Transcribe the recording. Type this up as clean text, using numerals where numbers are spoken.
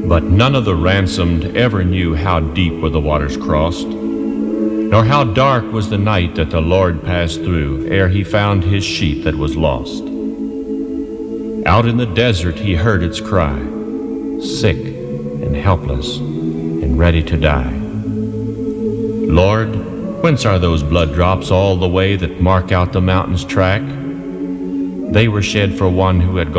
But none of the ransomed ever knew how deep were the waters crossed, nor how dark was the night that the Lord passed through ere he found his sheep that was lost. Out in the desert he heard its cry, sick and helpless and ready to die. Lord, whence are those blood drops all the way that mark out the mountain's track? They were shed for one who had gone